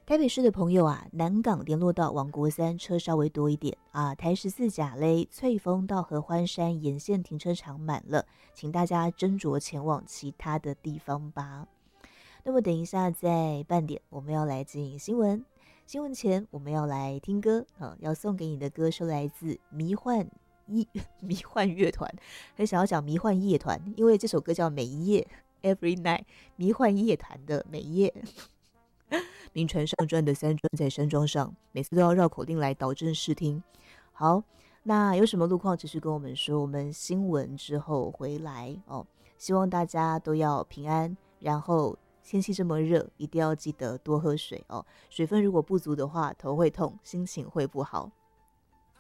台北市的朋友啊，南港联络道往国三车稍微多一点啊，台14甲嘞，翠峰到合欢山沿线停车场满了，请大家斟酌前往其他的地方吧。那么等一下在半点我们要来进新闻，新闻前我们要来听歌要送给你的歌是来自迷幻迷幻乐团，很想要讲迷幻夜团，因为这首歌叫每一夜 Every Night， 迷幻夜团的每一夜。名传上传的三专在山庄上，每次都要绕口令来导正视听。好，那有什么路况只是跟我们说，我们新闻之后回来哦。希望大家都要平安，然后天气这么热，一定要记得多喝水哦。水分如果不足的话，头会痛，心情会不好。